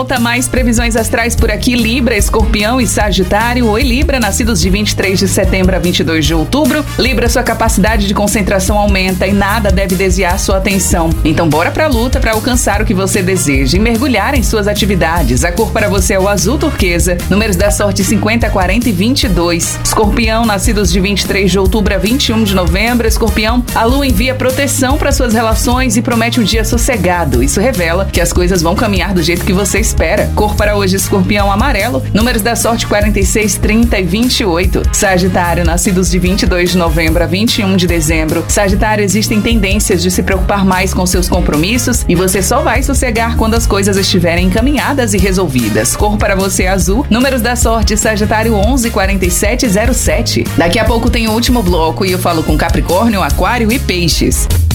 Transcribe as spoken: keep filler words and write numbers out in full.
Mais previsões astrais por aqui: Libra, Escorpião e Sagitário. Oi, Libra, nascidos de vinte e três de setembro a vinte e dois de outubro. Libra, sua capacidade de concentração aumenta e nada deve desviar sua atenção. Então bora pra luta para alcançar o que você deseja e mergulhar em suas atividades. A cor para você é o azul turquesa. Números da sorte: cinquenta, quarenta e vinte e dois. Escorpião, nascidos de vinte e três de outubro a vinte e um de novembro. Escorpião, a lua envia proteção para suas relações e promete um dia sossegado. Isso revela que as coisas vão caminhar do jeito que você espera. Cor para hoje: Escorpião, amarelo. Números da sorte: quarenta e seis, trinta e vinte e oito. Sagitário, nascidos de vinte e dois de novembro a vinte e um de dezembro. Sagitário, existem tendências de se preocupar mais com seus compromissos e você só vai sossegar quando as coisas estiverem encaminhadas e resolvidas. Cor para você: azul. Números da sorte: Sagitário, onze, quarenta e sete, zero sete. Daqui a pouco tem o último bloco e eu falo com Capricórnio, Aquário e Peixes.